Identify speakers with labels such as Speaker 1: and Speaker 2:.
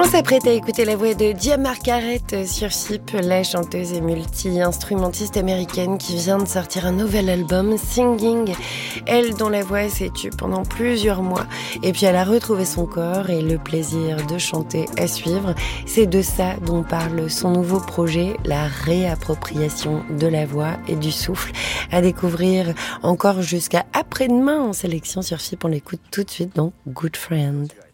Speaker 1: On s'apprête à écouter la voix de Dia Margaret sur FIP, la chanteuse et multi-instrumentiste américaine qui vient de sortir un nouvel album, Singing. Elle dont la voix s'est tue pendant plusieurs mois. Et puis elle a retrouvé son corps et le plaisir de chanter à suivre. C'est de ça dont parle son nouveau projet, la réappropriation de la voix et du souffle. À découvrir encore jusqu'à après-demain en sélection sur FIP. On l'écoute tout de suite, donc Good Friend.